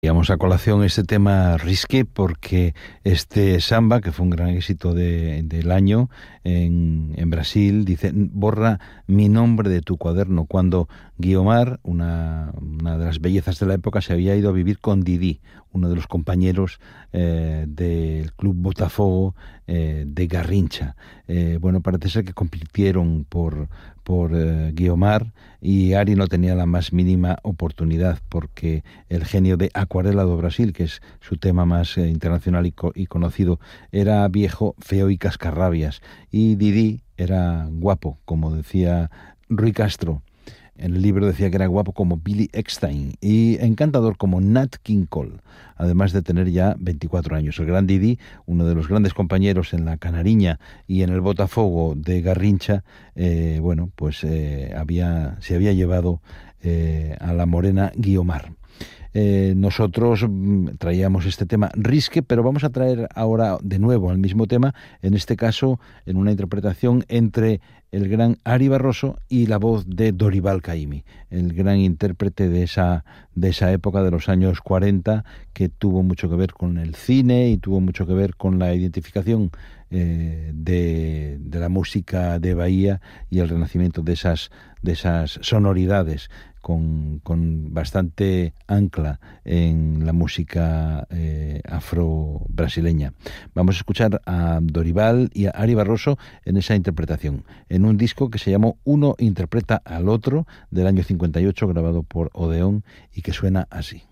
Llevamos a colación este tema Risqué porque este samba, que fue un gran éxito del año en Brasil, dice: borra mi nombre de tu cuaderno, cuando Guiomar, una de las bellezas de la época, se había ido a vivir con Didi, uno de los compañeros del Club Botafogo de Garrincha. Bueno, parece ser que compitieron por Guiomar, y Ari no tenía la más mínima oportunidad, porque el genio de Acuarela do Brasil, que es su tema más internacional y conocido, era viejo, feo y cascarrabias, y Didi era guapo, como decía Rui Castro. En el libro decía que era guapo como Billy Eckstine y encantador como Nat King Cole, además de tener ya 24 años. El gran Didi, uno de los grandes compañeros en la Canariña y en el Botafogo de Garrincha, se había llevado a la morena Guiomar. Nosotros traíamos este tema Risque, pero vamos a traer ahora de nuevo al mismo tema, en este caso en una interpretación entre el gran Ari Barroso y la voz de Dorival Caymmi, el gran intérprete de esa época de los años 40, que tuvo mucho que ver con el cine y tuvo mucho que ver con la identificación de la música de Bahía y el renacimiento de esas sonoridades con bastante ancla en la música afro-brasileña. Vamos a escuchar a Dorival y a Ari Barroso en esa interpretación, en un disco que se llamó Uno interpreta al otro, del año 58, grabado por Odeón, y que suena así.